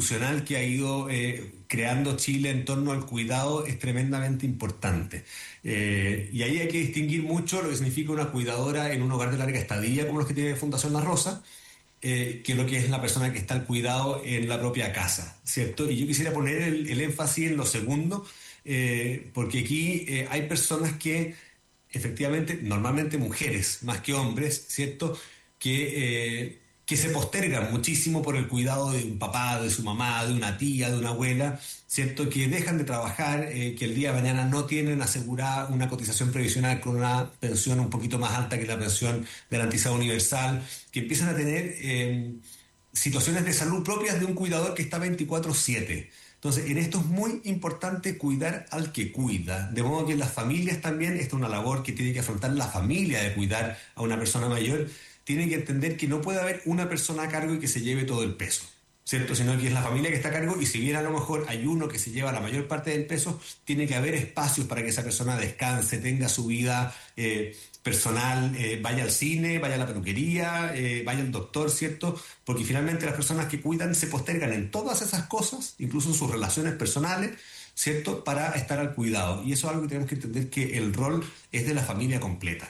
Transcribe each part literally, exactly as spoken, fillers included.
institucional que ha ido eh, creando Chile en torno al cuidado es tremendamente importante. Eh, y ahí hay que distinguir mucho lo que significa una cuidadora en un hogar de larga estadía, como los que tiene Fundación La Rosa, eh, que lo que es la persona que está al cuidado en la propia casa, ¿cierto? Y yo quisiera poner el, el énfasis en lo segundo, eh, porque aquí eh, hay personas que, efectivamente, normalmente mujeres más que hombres, ¿cierto?, que, eh, que se postergan muchísimo por el cuidado de un papá, de su mamá, de una tía, de una abuela, ¿cierto?, que dejan de trabajar, eh, que el día de mañana no tienen asegurada una cotización previsional con una pensión un poquito más alta que la pensión garantizada universal, que empiezan a tener eh, situaciones de salud propias de un cuidador que está veinticuatro siete. Entonces, en esto es muy importante cuidar al que cuida, de modo que en las familias también, esta es una labor que tiene que afrontar la familia de cuidar a una persona mayor, tienen que entender que no puede haber una persona a cargo y que se lleve todo el peso, ¿cierto? Sino que es la familia que está a cargo, y si bien a lo mejor hay uno que se lleva la mayor parte del peso, tiene que haber espacios para que esa persona descanse, tenga su vida eh, personal, eh, vaya al cine, vaya a la peluquería, eh, vaya al doctor, ¿cierto? Porque finalmente las personas que cuidan se postergan en todas esas cosas, incluso en sus relaciones personales, ¿cierto?, para estar al cuidado. Y eso es algo que tenemos que entender, que el rol es de la familia completa.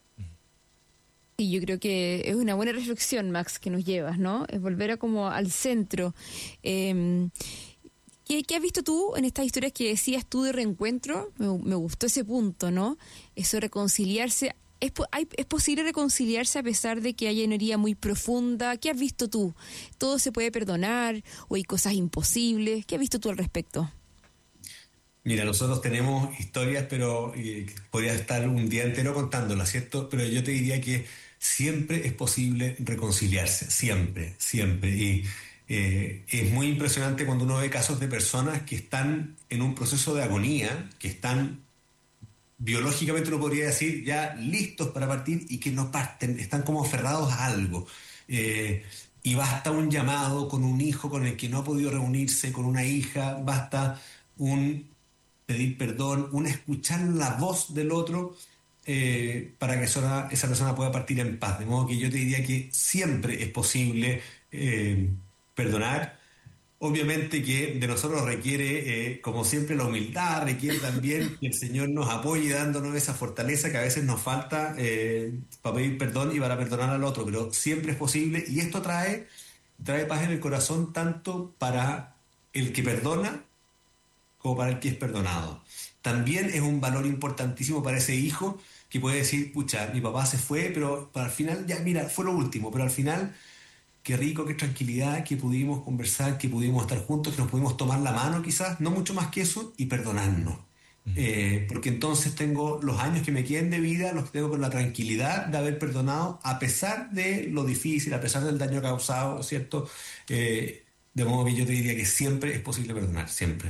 Y yo creo que es una buena reflexión, Max, que nos llevas, ¿no? Es volver a como al centro. Eh, ¿qué, ¿Qué has visto tú en estas historias que decías tú de reencuentro? Me, me gustó ese punto, ¿no? Eso, reconciliarse. ¿Es, hay, ¿Es posible reconciliarse a pesar de que haya una herida muy profunda? ¿Qué has visto tú? ¿Todo se puede perdonar o hay cosas imposibles? ¿Qué has visto tú al respecto? Mira, nosotros tenemos historias, pero eh, podría estar un día entero contándolas, ¿cierto? Pero yo te diría que siempre es posible reconciliarse, siempre, siempre. Y eh, es muy impresionante cuando uno ve casos de personas que están en un proceso de agonía, que están biológicamente, uno podría decir, ya listos para partir y que no parten, están como aferrados a algo. Eh, y basta un llamado con un hijo con el que no ha podido reunirse, con una hija, basta un pedir perdón, un escuchar la voz del otro eh, para que esa, esa persona pueda partir en paz. De modo que yo te diría que siempre es posible eh, perdonar. Obviamente que de nosotros requiere, eh, como siempre, la humildad, requiere también que el Señor nos apoye dándonos esa fortaleza que a veces nos falta eh, para pedir perdón y para perdonar al otro, pero siempre es posible, y esto trae, trae paz en el corazón tanto para el que perdona como para el que es perdonado. También es un valor importantísimo para ese hijo que puede decir, pucha, mi papá se fue, pero para el final, ya mira, fue lo último, pero al final, qué rico, qué tranquilidad, que pudimos conversar, que pudimos estar juntos, que nos pudimos tomar la mano quizás, no mucho más que eso, y perdonarnos. Uh-huh. Eh, porque entonces tengo los años que me queden de vida, los tengo con la tranquilidad de haber perdonado, a pesar de lo difícil, a pesar del daño causado, ¿cierto? Eh, de modo que yo te diría que siempre es posible perdonar, siempre.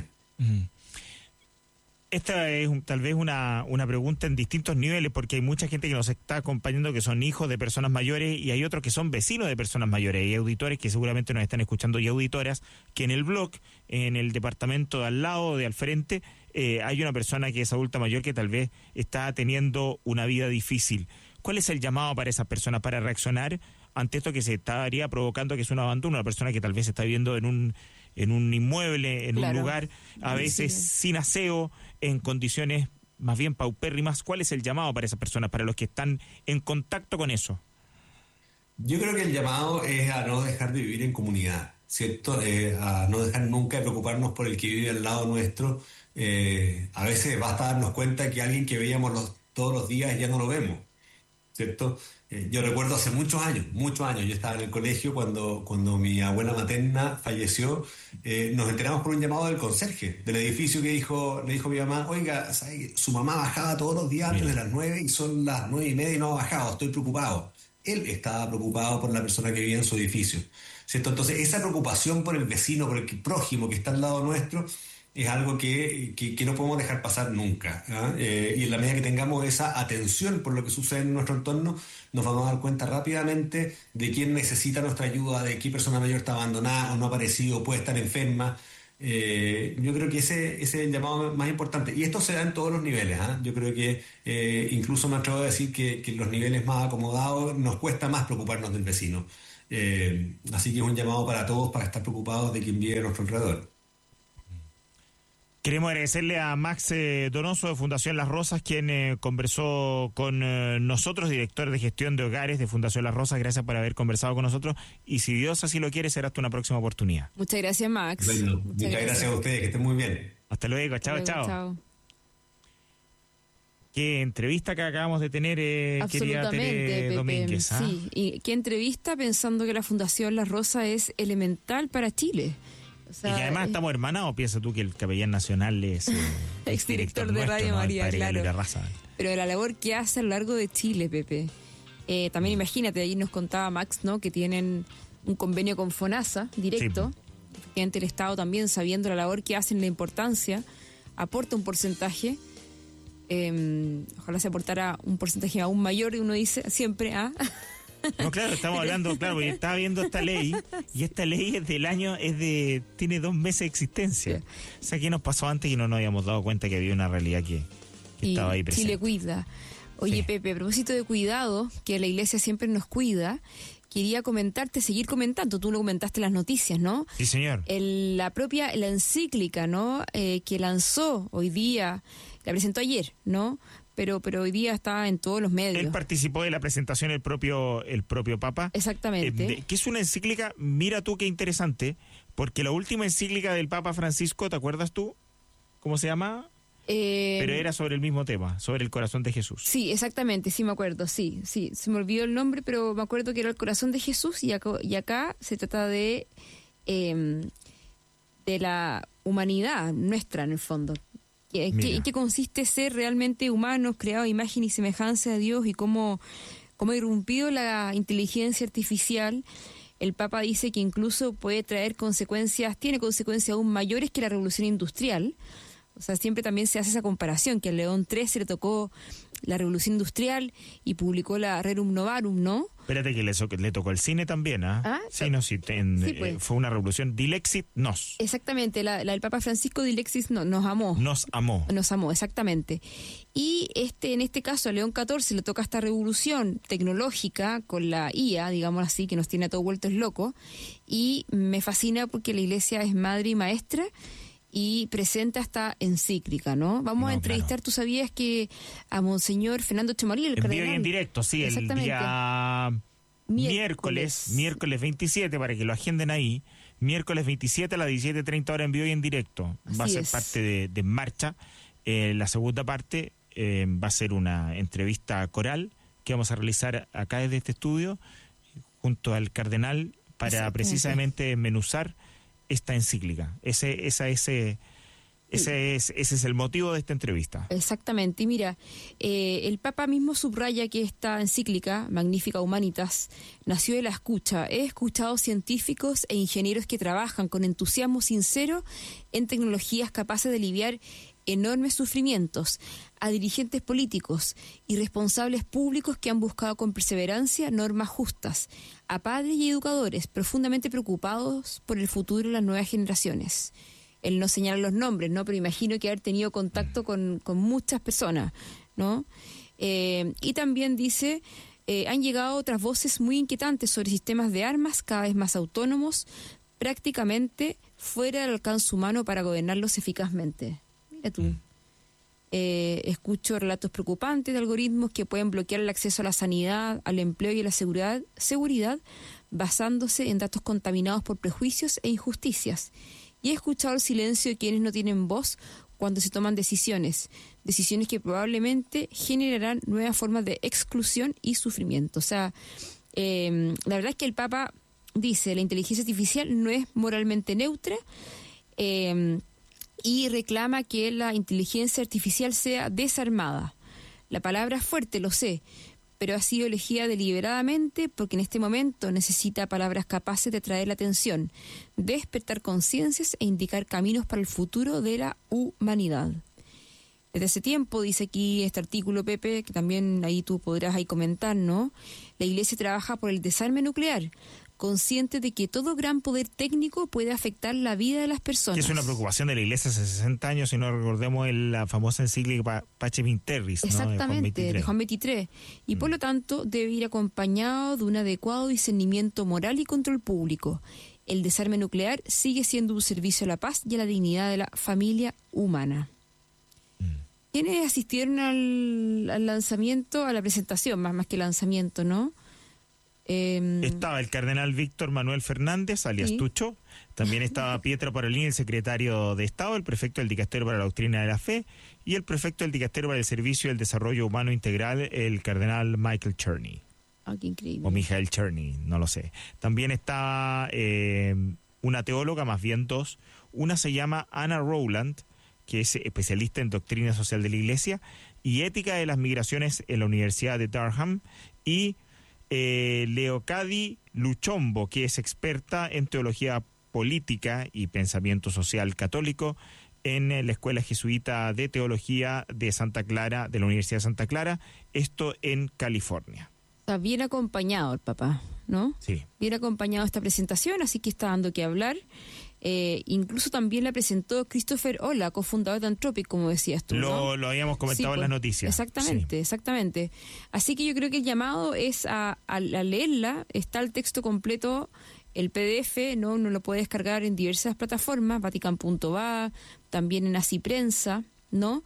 Esta es un, tal vez una, una pregunta en distintos niveles, porque hay mucha gente que nos está acompañando que son hijos de personas mayores y hay otros que son vecinos de personas mayores y auditores que seguramente nos están escuchando y auditoras que en el blog, en el departamento de al lado, de al frente, eh, hay una persona que es adulta mayor que tal vez está teniendo una vida difícil. ¿Cuál es el llamado para esas personas para reaccionar ante esto que se estaría provocando, que es un abandono, una persona que tal vez está viviendo en un en un inmueble, en claro. un lugar a veces sí. sin aseo, en condiciones más bien paupérrimas? ¿Cuál es el llamado para esas personas, para los que están en contacto con eso? Yo creo que el llamado es a no dejar de vivir en comunidad, ¿cierto? Eh, a no dejar nunca de preocuparnos por el que vive al lado nuestro. Eh, a veces basta darnos cuenta que alguien que veíamos los, todos los días ya no lo vemos, ¿cierto? Eh, yo recuerdo hace muchos años, muchos años, yo estaba en el colegio cuando, cuando mi abuela materna falleció, eh, nos enteramos por un llamado del conserje del edificio que dijo, le dijo a mi mamá, oiga, ¿sabe? Su mamá bajaba todos los días antes Mira. de las nueve y son las nueve y media y no ha bajado, estoy preocupado. Él estaba preocupado por la persona que vivía en su edificio, ¿cierto? Entonces esa preocupación por el vecino, por el prójimo que está al lado nuestro, es algo que, que, que no podemos dejar pasar nunca, ¿eh? Eh, y en la medida que tengamos esa atención por lo que sucede en nuestro entorno, nos vamos a dar cuenta rápidamente de quién necesita nuestra ayuda, de qué persona mayor está abandonada o no ha aparecido, puede estar enferma. Eh, yo creo que ese, ese es el llamado más importante. Y esto se da en todos los niveles, ¿eh? Yo creo que eh, incluso me atrevo a decir que, que en los niveles más acomodados nos cuesta más preocuparnos del vecino. Eh, así que es un llamado para todos para estar preocupados de quien vive a nuestro alrededor. Queremos agradecerle a Max eh, Donoso de Fundación Las Rosas, quien eh, conversó con eh, nosotros, director de gestión de hogares de Fundación Las Rosas. Gracias por haber conversado con nosotros y si Dios así lo quiere, será hasta una próxima oportunidad. Muchas gracias, Max. Bueno, muchas, muchas gracias. gracias a ustedes, que estén muy bien. Hasta luego, chao, hasta luego, chao. chao. Qué entrevista que acabamos de tener, eh, querida Tere Pepe, Domínguez. ¿Ah? Sí, y qué entrevista pensando que la Fundación Las Rosas es elemental para Chile. O sea, y que además eh, estamos hermanados, piensa tú que el capellán nacional es eh, exdirector de nuestro, Radio ¿no? María, claro. Raza. Pero la labor que hace a lo largo de Chile, Pepe. Eh, también imagínate, ahí nos contaba Max, ¿no? Que tienen un convenio con FONASA directo. Sí. Efectivamente, el Estado también, sabiendo la labor que hacen, la importancia, aporta un porcentaje. Eh, ojalá se aportara un porcentaje aún mayor, y uno dice siempre, ¿ah? No, claro, estamos hablando, claro, porque estaba viendo esta ley y esta ley es del año, es de, tiene dos meses de existencia. O sea, ¿qué nos pasó antes y no nos habíamos dado cuenta que había una realidad que, que y estaba ahí presente? Chile cuida. Oye, Sí. Pepe, a propósito de cuidado, que la Iglesia siempre nos cuida, quería comentarte, seguir comentando, tú lo comentaste en las noticias, ¿no? Sí, señor. El, la propia, la encíclica, ¿no? Eh, que lanzó hoy día, la presentó ayer, ¿no? Pero, pero hoy día está en todos los medios. Él participó de la presentación el propio, el propio Papa. Exactamente. Eh, de, que es una encíclica, mira tú qué interesante, porque la última encíclica del Papa Francisco, ¿te acuerdas tú? ¿Cómo se llama? Eh, Pero era sobre el mismo tema, sobre el corazón de Jesús. Sí, exactamente, sí me acuerdo, sí, sí, se me olvidó el nombre, pero me acuerdo que era el corazón de Jesús y acá, y acá se trata de, eh, de la humanidad nuestra en el fondo. ¿Qué, qué, ¿En qué consiste ser realmente humanos, creados a imagen y semejanza de Dios y cómo, cómo ha irrumpido la inteligencia artificial? El Papa dice que incluso puede traer consecuencias, tiene consecuencias aún mayores que la revolución industrial. O sea, siempre también se hace esa comparación, que a León trece le tocó la revolución industrial y publicó la Rerum Novarum, ¿no? Espérate que le, so, le tocó el cine también, ¿ah? ¿Ah? Sí, no, sí, ten, Sí, pues. eh, fue una revolución. Dilexit nos. Exactamente, la, la del Papa Francisco Dilexis no, nos amó. Nos amó. Nos amó, exactamente. Y este en este caso a León catorce le toca esta revolución tecnológica con la I A, digamos así, que nos tiene a todos vueltos locos. Y me fascina porque la Iglesia es madre y maestra y presenta esta encíclica, ¿no? Vamos No, a entrevistar, claro. ¿Tú sabías que a Monseñor Fernando Chamarilla, el En vivo cardenal? y en directo, sí, el Exactamente. día Miércoles. miércoles, miércoles veintisiete, para que lo agenden ahí, miércoles veintisiete a las diecisiete treinta horas en vivo y en directo. Va Así a ser es. parte de, de En Marcha. Eh, la segunda parte eh, va a ser una entrevista coral que vamos a realizar acá desde este estudio, junto al cardenal, para Exactamente. precisamente desmenuzar esta encíclica. Ese, esa, ese, ese, es, ese es el motivo de esta entrevista. Exactamente. Y mira, eh, el Papa mismo subraya que esta encíclica, Magnificat Humanitas, nació de la escucha. He escuchado científicos e ingenieros que trabajan con entusiasmo sincero en tecnologías capaces de aliviar enormes sufrimientos, a dirigentes políticos y responsables públicos que han buscado con perseverancia normas justas, a padres y educadores profundamente preocupados por el futuro de las nuevas generaciones. Él no señala los nombres, ¿no? Pero imagino que haber tenido contacto con, con muchas personas, ¿no? Eh, y también dice, eh, han llegado otras voces muy inquietantes sobre sistemas de armas cada vez más autónomos, prácticamente fuera del alcance humano para gobernarlos eficazmente. Mira tú. Eh, escucho relatos preocupantes de algoritmos que pueden bloquear el acceso a la sanidad, al empleo y a la seguridad, seguridad basándose en datos contaminados por prejuicios e injusticias. Y he escuchado el silencio de quienes no tienen voz cuando se toman decisiones, decisiones que probablemente generarán nuevas formas de exclusión y sufrimiento. O sea, eh, la verdad es que el Papa dice, la inteligencia artificial no es moralmente neutra, eh, y reclama que la inteligencia artificial sea desarmada. La palabra es fuerte, lo sé, pero ha sido elegida deliberadamente porque en este momento necesita palabras capaces de atraer la atención, despertar conciencias e indicar caminos para el futuro de la humanidad. Desde hace tiempo, dice aquí este artículo, Pepe, que también ahí tú podrás ahí comentar, ¿no? La Iglesia trabaja por el desarme nuclear, consciente de que todo gran poder técnico puede afectar la vida de las personas. Que es una preocupación de la Iglesia hace sesenta años, si no recordemos el, la famosa encíclica Pacem in Terris, ¿no? Exactamente, de de Juan veintitrés. Y mm. por lo tanto debe ir acompañado de un adecuado discernimiento moral y control público. El desarme nuclear sigue siendo un servicio a la paz y a la dignidad de la familia humana. Mm. ¿Quiénes asistieron al, al lanzamiento, a la presentación, más, más que lanzamiento, no? Eh, estaba el cardenal Víctor Manuel Fernández, alias sí. Tucho. También estaba Pietro Parolin, el secretario de Estado, el prefecto del Dicasterio para la Doctrina de la Fe y el prefecto del Dicasterio para el Servicio y el Desarrollo Humano Integral, el cardenal Michael Czerny. Ah, qué increíble. O Michael Czerny, no lo sé. También estaba eh, una teóloga, más bien dos. Una se llama Anna Rowland, que es especialista en doctrina social de la Iglesia y ética de las migraciones en la Universidad de Durham, y eh, Leocadi Luchombo, que es experta en teología política y pensamiento social católico en la Escuela Jesuita de Teología de Santa Clara, de la Universidad de Santa Clara, esto en California. Está bien acompañado el papá, ¿no? Sí. Bien acompañado esta presentación, así que está dando que hablar. Eh, incluso también la presentó Christopher Olah, cofundador de Anthropic, como decías tú, Lo, ¿no? lo habíamos comentado sí, en las noticias. Exactamente, sí. exactamente. Así que yo creo que el llamado es a, a, a leerla. Está el texto completo, el P D F, ¿no? Uno lo puede descargar en diversas plataformas, vatican punto va, también en Así Prensa, ¿no?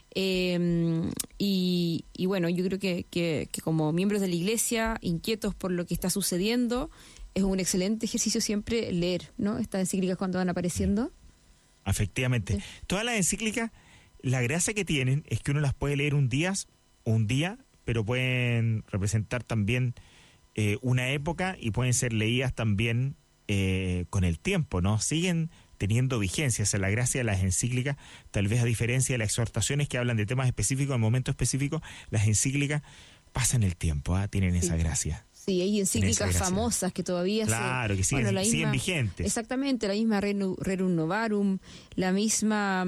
Eh, y, y bueno, yo creo que, que, que como miembros de la Iglesia, inquietos por lo que está sucediendo, es un excelente ejercicio siempre leer, ¿no? Estas encíclicas cuando van apareciendo. Efectivamente. Sí. Todas las encíclicas, la gracia que tienen es que uno las puede leer un día, un día, pero pueden representar también eh, una época y pueden ser leídas también eh, con el tiempo, ¿no? Siguen teniendo vigencia. Esa es la gracia de las encíclicas, tal vez a diferencia de las exhortaciones que hablan de temas específicos, en momentos específicos, las encíclicas pasan el tiempo, ¿eh? Tienen sí. esa gracia. Sí, hay encíclicas famosas que todavía claro, se, que siguen, bueno, siguen misma, vigentes. Exactamente, la misma Rerum Novarum, la misma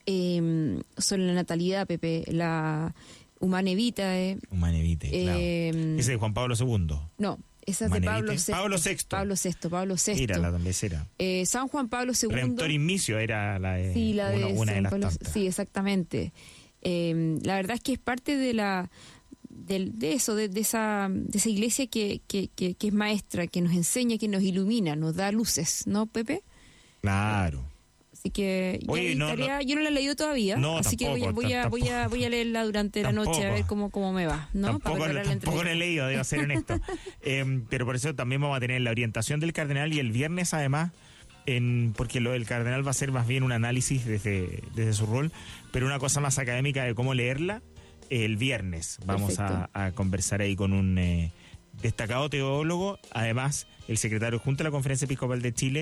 eh, sobre la natalidad, Pepe, la Humane Vitae. Humane Vitae, eh, claro. Ese es de Juan Pablo segundo. No, esa es de Pablo sexto. Pablo sexto. Pablo sexto, Pablo sexto. Era la también era. Eh, San Juan Pablo segundo. Redemptoris Missio era la de, sí, la de, uno, una de las Pablo, tantas. Sí, exactamente. Eh, la verdad es que es parte de la de, de eso, de, de esa de esa iglesia que, que, que, que es maestra, que nos enseña, que nos ilumina, nos da luces, ¿no, Pepe? Claro. Así que Oye, no, tarea, no, yo no la he leído todavía, no, así tampoco, que voy a, voy, a, voy, a, voy a leerla durante la noche a ver cómo, cómo me va, ¿no? Tampoco, Para tampoco la he leído, debo ser honesto. eh, pero por eso también vamos a tener la orientación del cardenal y el viernes además, en, porque lo del cardenal va a ser más bien un análisis desde, desde su rol, pero una cosa más académica de cómo leerla, el viernes vamos a, a conversar ahí con un eh, destacado teólogo, además el secretario junto a la Conferencia Episcopal de Chile,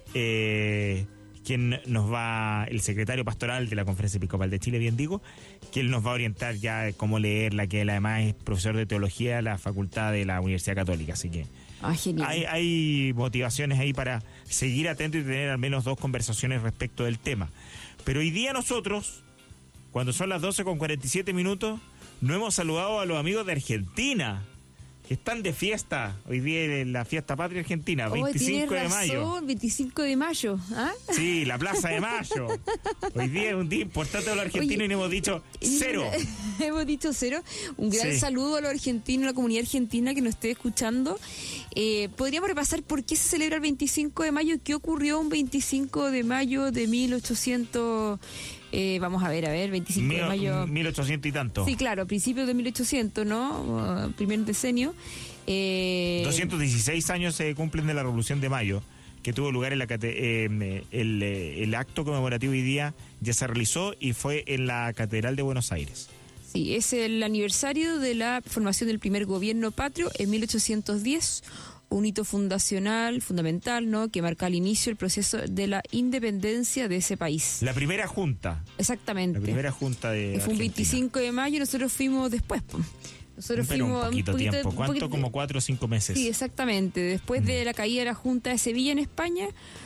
eh, quien nos va, el secretario pastoral de la Conferencia Episcopal de Chile, bien digo, que él nos va a orientar ya cómo leerla, que él además es profesor de teología de la Facultad de la Universidad Católica, así que ah, genial. Hay, hay motivaciones ahí para seguir atentos y tener al menos dos conversaciones respecto del tema. Pero hoy día nosotros, cuando son las doce con cuarenta y siete minutos, no hemos saludado a los amigos de Argentina, que están de fiesta. Hoy día es la fiesta patria argentina, veinticinco de mayo. veinticinco de mayo, ¿ah? Sí, la Plaza de Mayo. Hoy día es un día importante para los argentinos. Oye, y hemos dicho cero. Hemos dicho cero. Un gran sí. saludo a los argentinos, a la comunidad argentina que nos esté escuchando. Eh, Podríamos repasar por qué se celebra el veinticinco de mayo, qué ocurrió un veinticinco de mayo de mil ochocientos... Eh, vamos a ver, a ver, veinticinco Mil, de mayo. mil ochocientos y tanto. Sí, claro, principios de mil ochocientos, ¿no? Uh, primer decenio. Eh... doscientos dieciséis años se cumplen de la Revolución de Mayo, que tuvo lugar en la eh, el, el acto conmemorativo hoy día ya se realizó y fue en la Catedral de Buenos Aires. Sí, es el aniversario de la formación del primer gobierno patrio en mil ochocientos diez. Un hito fundacional, fundamental, ¿no? Que marca el inicio del proceso de la independencia de ese país. La primera junta. Exactamente. La primera junta de Fue Argentina. un veinticinco de mayo y nosotros fuimos después. Nosotros Pero fuimos un poquito, un poquito tiempo. un ¿Cuánto? poquito, como cuatro o cinco meses. Sí, exactamente. Después mm. de la caída de la Junta de Sevilla en España,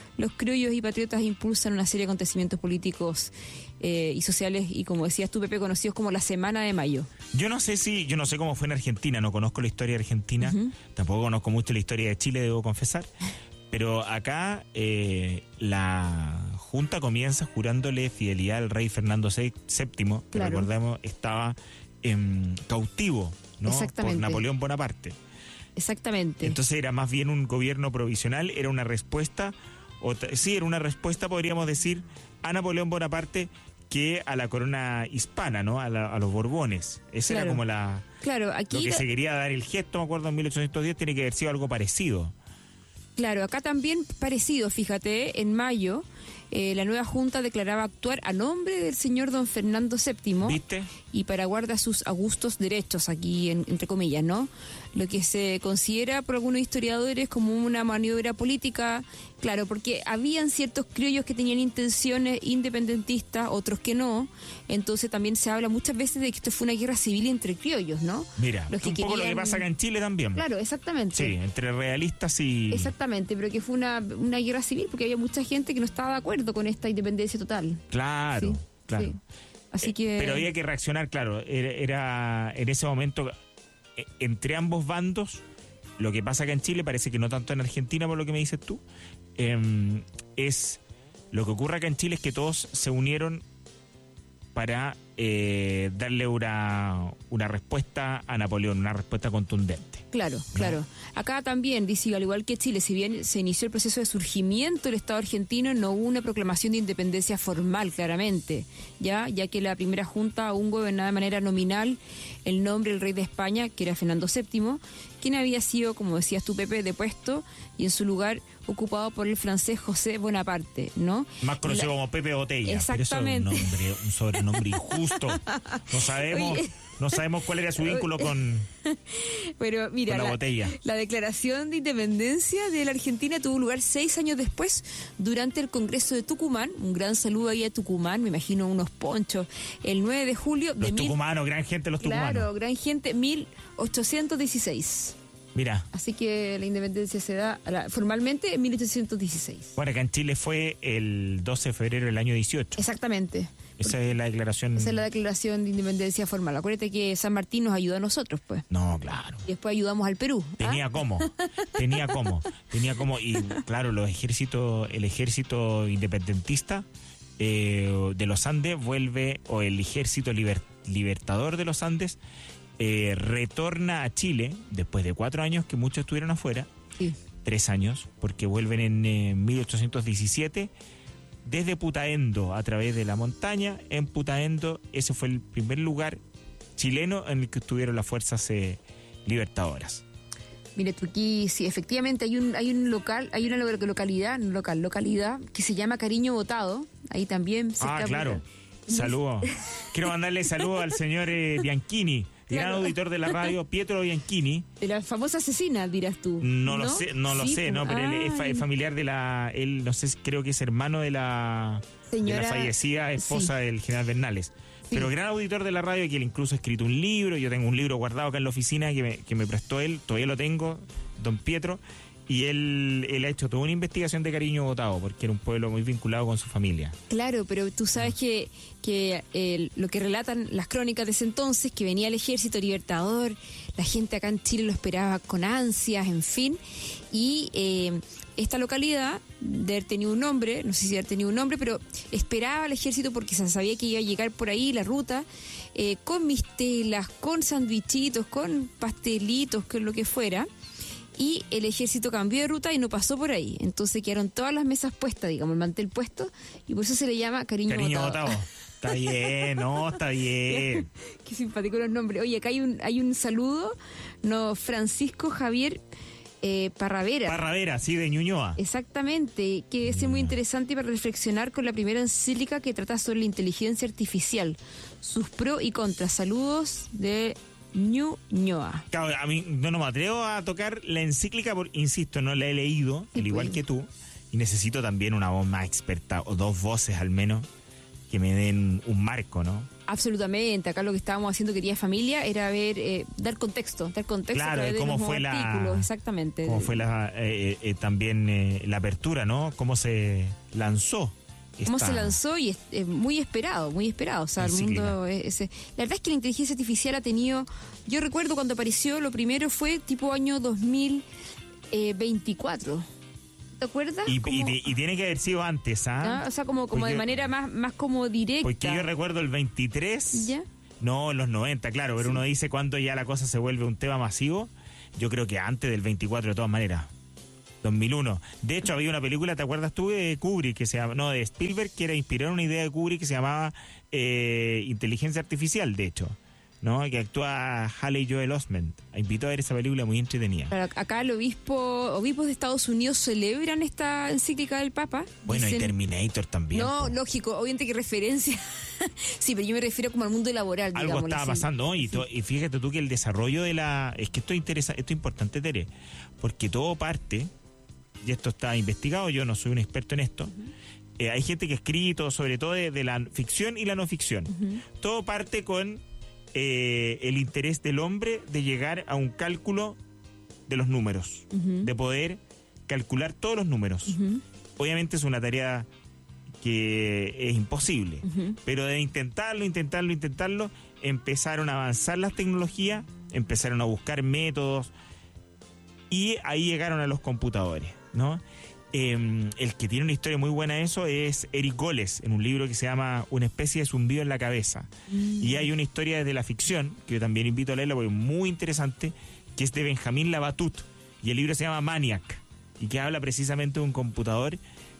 los criollos y patriotas impulsan una serie de acontecimientos políticos eh, y sociales, y como decías tú, Pepe, conocidos como la Semana de Mayo. Yo no sé si, yo no sé cómo fue en Argentina, no conozco la historia de Argentina, Uh-huh. tampoco conozco mucho la historia de Chile, debo confesar, pero acá eh, la Junta comienza jurándole fidelidad al rey Fernando séptimo, que Claro. recordemos estaba eh, cautivo, ¿no? Exactamente. Por Napoleón Bonaparte. Exactamente. Entonces era más bien un gobierno provisional, era una respuesta, o t- sí, era una respuesta, podríamos decir, a Napoleón Bonaparte que a la corona hispana, ¿no? A, la- a los Borbones. Esa Claro. era como la... claro, aquí Lo que la- se quería dar el gesto, me acuerdo, en mil ochocientos diez, tiene que haber sido algo parecido. Claro, acá también parecido, fíjate, en mayo eh, la nueva Junta declaraba actuar a nombre del señor don Fernando séptimo ¿Viste? y para guardar sus augustos derechos, aquí en- entre comillas, ¿no? Lo que se considera por algunos historiadores como una maniobra política, claro, porque habían ciertos criollos que tenían intenciones independentistas, otros que no, entonces también se habla muchas veces de que esto fue una guerra civil entre criollos, ¿no? Mira, Los que un poco lo que querían- pasa acá en Chile también. Claro, exactamente. Sí, entre realistas y... Exactamente, pero que fue una, una guerra civil porque había mucha gente que no estaba de acuerdo con esta independencia total. Claro, Sí, claro. sí. Así Eh, que... Pero había que reaccionar, claro. Era, era en ese momento, eh, entre ambos bandos, lo que pasa acá en Chile, parece que no tanto en Argentina, por lo que me dices tú, eh, es... Lo que ocurre acá en Chile es que todos se unieron para eh, darle una, una respuesta a Napoleón, una respuesta contundente. Claro, claro. Acá también, dice, al igual que Chile, si bien se inició el proceso de surgimiento del Estado argentino, no hubo una proclamación de independencia formal, claramente, ya ya que la primera junta aún gobernaba de manera nominal el nombre del rey de España, que era Fernando séptimo, quien había sido, como decías tú, Pepe, depuesto y en su lugar ocupado por el francés José Bonaparte, ¿no? Más conocido La- como Pepe Botella. Exactamente. Pero eso es un, nombre, un sobrenombre injusto. No sabemos, Oye. no sabemos cuál era su vínculo con, Pero mira, con la la, botella. la declaración de independencia de la Argentina tuvo lugar seis años después, durante el Congreso de Tucumán. Un gran saludo ahí a Tucumán, me imagino unos ponchos. El nueve de julio de Los mil... tucumanos, gran gente los tucumanos. Claro, gran gente, mil ochocientos dieciséis. Mira, Así que la independencia se da a la- formalmente en mil ochocientos dieciséis. bueno, acá en Chile fue el doce de febrero del año dieciocho. Exactamente. Esa es la declaración. Esa es la declaración de independencia formal. Acuérdate que San Martín nos ayudó a nosotros, pues. No, claro. Y después ayudamos al Perú. ¿ah? Tenía cómo, tenía cómo, tenía cómo. Y claro, los ejércitos, el ejército independentista eh, de los Andes vuelve, o el ejército liber- libertador de los Andes, eh, retorna a Chile después de cuatro años que muchos estuvieron afuera, Sí. tres años, porque vuelven en eh, mil ochocientos diecisiete desde Putaendo a través de la montaña. En Putaendo, ese fue el primer lugar chileno en el que estuvieron las fuerzas eh, libertadoras. Mire, tú aquí, sí, efectivamente hay un hay un local, hay una lo- localidad, no local, localidad, que se llama Cariño Botado. Ahí también se Ah, está- claro. Saludos. Quiero mandarle saludos al señor eh, Bianchini, gran Claro. auditor de la radio, Pietro Bianchini. De la famosa asesina, dirás tú. No, lo sé, no lo Sí, sé, pues, no, pero él es, fa- ay, es familiar de la, él no sé, creo que es hermano de la, Señora- de la fallecida esposa sí. del general Bernales. Sí. Pero gran auditor de la radio, que él incluso ha escrito un libro. Yo tengo un libro guardado acá en la oficina que me, que me prestó él, todavía lo tengo, don Pietro. Y él, él ha hecho toda una investigación de Cariño Botado, porque era un pueblo muy vinculado con su familia. Claro, pero tú sabes que, que eh, lo que relatan las crónicas de ese entonces, que venía el ejército libertador, la gente acá en Chile lo esperaba con ansias, en fin, y eh, esta localidad de haber tenido un nombre, no sé si de haber tenido un nombre, pero esperaba al ejército porque se sabía que iba a llegar por ahí la ruta, eh, con mistelas, con sandwichitos, con pastelitos, con lo que fuera. Y el ejército cambió de ruta y no pasó por ahí. Entonces quedaron todas las mesas puestas, digamos, el mantel puesto, y por eso se le llama Cariño, Cariño Botado. Botado. Está bien, no, está bien. Qué simpático los nombres. Oye, acá hay un, hay un saludo, no, Francisco Javier eh, Parravera. Parravera, sí, de Ñuñoa. Exactamente, que es muy interesante para reflexionar con la primera encíclica que trata sobre la inteligencia artificial, sus pros y contras. Saludos de Ñuñoa. Claro, a mí no, no me atrevo a tocar la encíclica, porque, insisto, no la he leído, Sí, al igual pues. que tú, y necesito también una voz más experta, o dos voces al menos, que me den un marco, ¿no? Absolutamente. Acá lo que estábamos haciendo, querida familia, era ver, eh, dar contexto, dar contexto Claro, a través de de cómo los fue la- artículos, exactamente. Cómo fue la, eh, eh, también eh, la apertura, ¿no? Cómo se lanzó. Cómo esta- se lanzó y es eh, muy esperado, muy esperado. O sea, el Encíclica. mundo es, es- la verdad es que la inteligencia artificial ha tenido, yo recuerdo cuando apareció, lo primero fue tipo año dos mil veinticuatro. ¿Te acuerdas? Y, Como- y- y tiene que haber sido antes, ¿ah? ¿ah? O sea, como, como Porque- de manera más, más como directa. Porque yo recuerdo el veintitrés. ¿Ya? No, en los noventa, claro, pero Sí. uno dice cuándo ya la cosa se vuelve un tema masivo. Yo creo que antes del veinticuatro, de todas maneras. dos mil uno. De hecho, había una película, ¿te acuerdas tú? De Kubrick, que se llama, no, de Spielberg, que era inspirada en una idea de Kubrick que se llamaba eh, Inteligencia Artificial, de hecho, ¿no? Que actúa Haley Joel Osment. Invito a ver esa película, muy entretenida. Claro, acá el obispo, obispos de Estados Unidos celebran esta encíclica del Papa. Bueno, y Dicen- Terminator también. No, po. lógico, obviamente que referencia. Sí, pero yo me refiero como al mundo laboral, Algo digámoslo estaba así. pasando, ¿no? Y, Sí. to- y fíjate tú que el desarrollo de la... Es que esto es, interesa, esto es importante, Tere, porque todo parte, y esto está investigado, yo no soy un experto en esto, eh, hay gente que ha escrito sobre todo de, de la ficción y la no ficción. Todo parte con eh, el interés del hombre de llegar a un cálculo de los números, Ujú. de poder calcular todos los números. Ujú, Obviamente es una tarea que es imposible, ujú. pero de intentarlo, intentarlo, intentarlo, empezaron a avanzar las tecnologías, empezaron a buscar métodos y ahí llegaron a los computadores, ¿no? Eh, el que tiene una historia muy buena de eso es Eric Goles, en un libro que se llama Una especie de zumbido en la cabeza. Mm. Y hay una historia desde la ficción, que yo también invito a leerla porque es muy interesante, que es de Benjamín Labatut, y el libro se llama Maniac, y que habla precisamente de un computador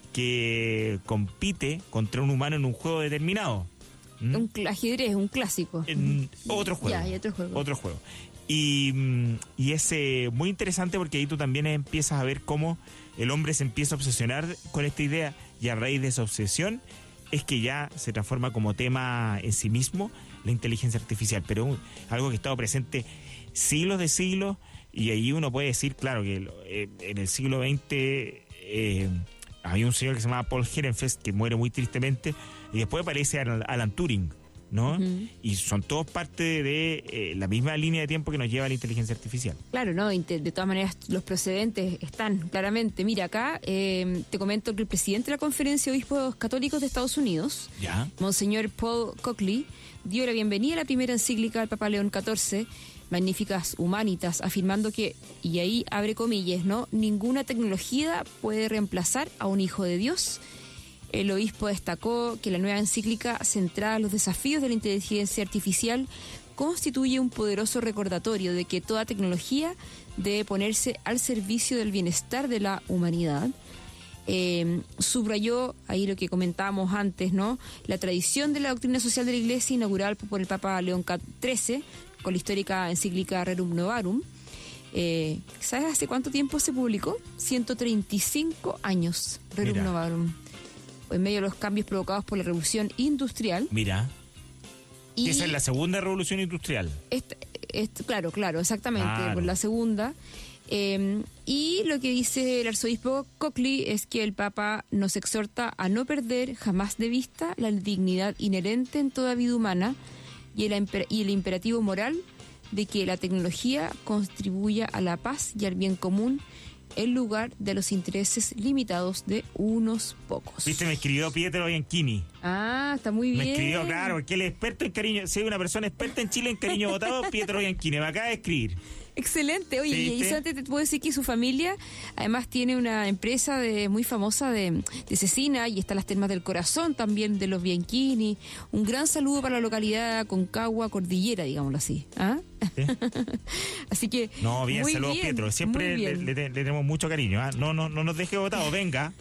que compite contra un humano en un juego determinado. ¿Mm? Un cl- ajedrez, un clásico. En otro juego. Ya, y otro juego. Otro juego. Y, mm, y es eh, muy interesante porque ahí tú también empiezas a ver cómo el hombre se empieza a obsesionar con esta idea y a raíz de esa obsesión es que ya se transforma como tema en sí mismo la inteligencia artificial, pero un- algo que ha estado presente siglos de siglos y ahí uno puede decir, claro, que lo- eh, en el siglo veinte eh, había un señor que se llamaba Paul Ehrenfest que muere muy tristemente y después aparece Alan, Alan Turing, ¿no? Ujú. Y son todos parte de eh, la misma línea de tiempo que nos lleva la inteligencia artificial. Claro, ¿no? Y te- de todas maneras, los procedentes están claramente. Mira, acá eh, te comento que el presidente de la Conferencia de Obispos Católicos de Estados Unidos, ¿Ya? Monseñor Paul Coakley, dio la bienvenida a la primera encíclica del Papa León catorce, Magnificas Humanitas, afirmando que, y ahí abre comillas, ¿no? Ninguna tecnología puede reemplazar a un hijo de Dios. El obispo destacó que la nueva encíclica, centrada en los desafíos de la inteligencia artificial, constituye un poderoso recordatorio de que toda tecnología debe ponerse al servicio del bienestar de la humanidad. Eh, subrayó ahí lo que comentábamos antes, ¿no? La tradición de la doctrina social de la Iglesia inaugurada por el Papa León trece, con la histórica encíclica Rerum Novarum. Eh, ¿Sabes hace cuánto tiempo se publicó? ciento treinta y cinco años, Rerum Mira. Novarum. En medio de los cambios provocados por la revolución industrial. Mira, Y esa es la segunda revolución industrial. Este- este- claro, claro, exactamente, Claro. por la segunda. Eh, y lo que dice el arzobispo Coakley es que el Papa nos exhorta a no perder jamás de vista la dignidad inherente en toda vida humana y el, imper- y el imperativo moral de que la tecnología contribuya a la paz y al bien común en lugar de los intereses limitados de unos pocos. Viste, me escribió Pietro Bianchini. Ah, está muy bien. Me escribió, claro, porque él es experto en cariño. Si hay una persona experta en Chile en cariño votado, Pietro Bianchini. Me acaba de escribir. Excelente, oye, ¿Sí, y viste? solamente te puedo decir que su familia además tiene una empresa de muy famosa de, de cecina y están las termas del corazón también de los Bianchini. Un gran saludo para la localidad Concagua Cordillera, digámoslo así. ¿Ah? ¿Sí? Así que No, bien, muy saludos, bien, Pietro. Siempre muy le, bien. le- le tenemos mucho cariño. ¿ah? No, no, no nos deje votado, venga.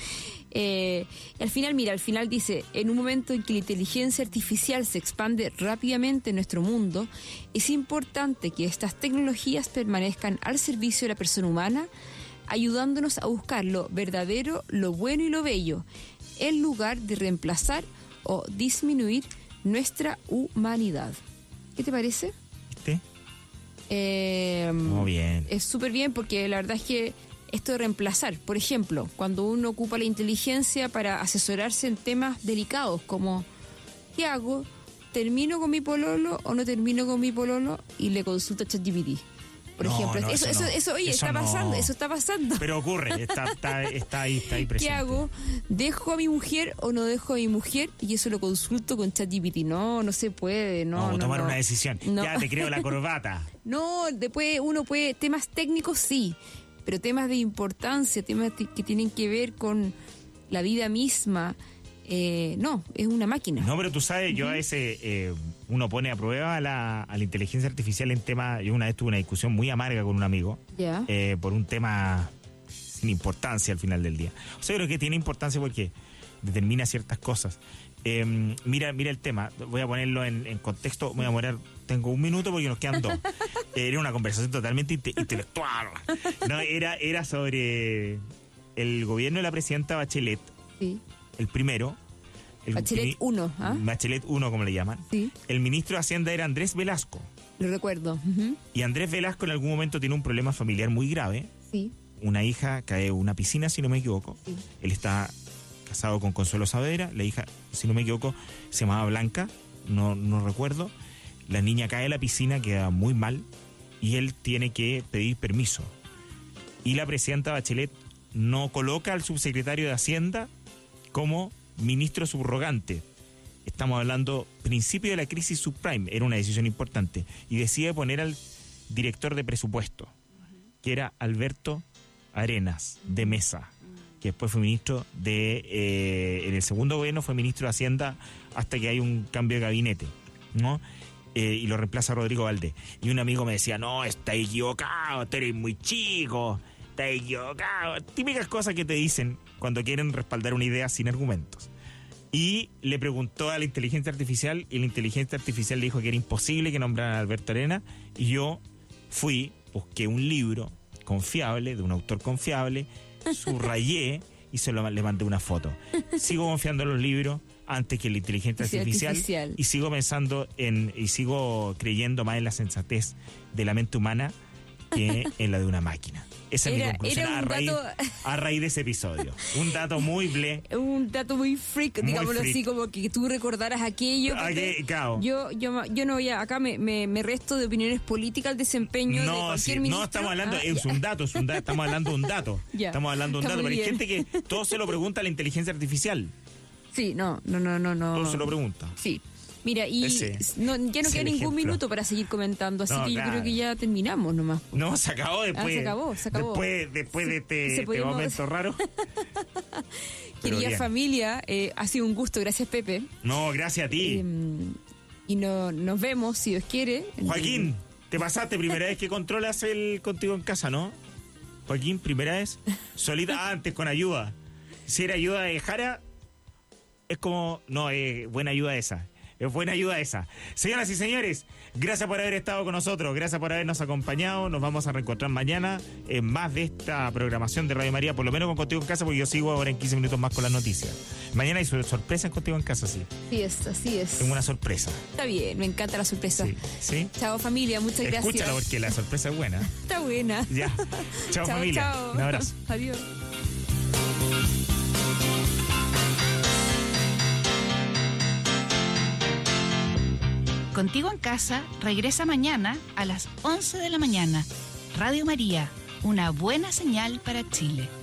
Eh, y al final, mira, al final dice, en un momento en que la inteligencia artificial se expande rápidamente en nuestro mundo, es importante que estas tecnologías permanezcan al servicio de la persona humana, ayudándonos a buscar lo verdadero, lo bueno y lo bello, en lugar de reemplazar o disminuir nuestra humanidad. ¿Qué te parece? ¿Viste? Eh, Muy bien. es súper bien porque la verdad es que esto de reemplazar, por ejemplo, cuando uno ocupa la inteligencia para asesorarse en temas delicados como ¿qué hago? ¿termino con mi pololo o no termino con mi pololo? Y le consulto a ChatGPT. Por No, ejemplo, no, eso, eso eso, no. eso, oye, Eso está no. pasando, eso está pasando. Pero ocurre, está, está, está ahí, está ahí presente. ¿Qué hago? ¿Dejo a mi mujer o no dejo a mi mujer? Y eso lo consulto con ChatGPT. No, no se puede, no. Vamos a no, tomar no. una decisión. No. Ya te creo la corbata. No, después uno puede, temas técnicos sí, pero temas de importancia, temas t- que tienen que ver con la vida misma, eh, no, es una máquina. No, pero tú sabes, yo a veces eh, uno pone a prueba a la, a la inteligencia artificial en temas. Yo una vez tuve una discusión muy amarga con un amigo Ya. eh, por un tema sin importancia al final del día. O sea, creo que tiene importancia porque determina ciertas cosas. Eh, mira, mira el tema, voy a ponerlo en, en contexto, voy a morar, tengo un minuto porque nos quedan dos. Eh, era una conversación totalmente inte- intelectual. No, era, era sobre el gobierno de la presidenta Bachelet, Sí. el primero. El Bachelet mini- uno, ¿ah? Bachelet uno, como le llaman. Sí, El ministro de Hacienda era Andrés Velasco. lo recuerdo. Ujú. Y Andrés Velasco en algún momento tiene un problema familiar muy grave. Sí, Una hija cae en una piscina, si no me equivoco. sí. Él está casado con Consuelo Saavedra. La hija, si no me equivoco, se llamaba Blanca. No, no recuerdo. La niña cae a la piscina, queda muy mal. Y él tiene que pedir permiso. Y la presidenta Bachelet no coloca al subsecretario de Hacienda como ministro subrogante. Estamos hablando principio de la crisis subprime, era una decisión importante, y decide poner al director de presupuesto, que era Alberto Arenas de Mesa, que después fue ministro de, eh, en el segundo gobierno fue ministro de Hacienda hasta que hay un cambio de gabinete, ¿no? Eh, y lo reemplaza Rodrigo Valdés. Y un amigo me decía, no, está equivocado, tú eres muy chico, está equivocado. Típicas cosas que te dicen cuando quieren respaldar una idea sin argumentos. Y le preguntó a la inteligencia artificial, y la inteligencia artificial le dijo que era imposible que nombraran a Alberto Arenas, y yo fui, busqué un libro confiable, de un autor confiable, subrayé y se lo, le mandé una foto. Sigo confiando en los libros antes que en la inteligencia Sí, artificial, artificial. y sigo pensando en, y sigo creyendo más en la sensatez de la mente humana que en la de una máquina. Esa es Era- mi conclusión era a un raíz, dato- a raíz de ese episodio. Un dato muy ble. Un dato muy freak, Muy digámoslo freak. así, como que tú recordaras aquello. Ah, Pepe. que- claro. Yo, yo, yo no voy a, acá me, me, me resto de opiniones políticas al desempeño de No, cualquier sí, ministro. no estamos hablando, Ah, es ya. un dato, es un dato, estamos hablando de un dato. Ya, Estamos hablando de un está dato, muy pero hay bien. gente que todo se lo pregunta a la inteligencia artificial. Sí, no, no, no, no, no. Todo se lo pregunta. Sí. Mira, y Ese- no, ya no ese queda ningún ejemplo. minuto para seguir comentando, así No, que yo claro. creo que ya terminamos nomás. No, se acabó después. Ah, se acabó, se acabó. Después, después de este, Se este podemos- momento raro. Pero Querida bien. familia, eh, ha sido un gusto, gracias Pepe. No, gracias a ti. Eh, y no, nos vemos, si Dios quiere. Joaquín, te pasaste primera vez que controlas el Contigo en Casa, ¿no? Joaquín, primera vez. Solita, ah, antes con ayuda. Si era ayuda de Jara, es como, no, es buena ayuda esa. Es buena ayuda esa. Señoras y señores, gracias por haber estado con nosotros, gracias por habernos acompañado. Nos vamos a reencontrar mañana en más de esta programación de Radio María, por lo menos con Contigo en Casa, porque yo sigo ahora en quince minutos más con las noticias. Mañana hay sor- sorpresas Contigo en Casa, sí. Así es, así es. Tengo una sorpresa. Está bien, me encanta la sorpresa. Sí. ¿Sí? Chao familia, muchas gracias. Escúchala porque la sorpresa es buena. Está buena. Ya. Chao, Chao, familia. chao. Un abrazo. Adiós. Contigo en Casa regresa mañana a las once de la mañana. Radio María, una buena señal para Chile.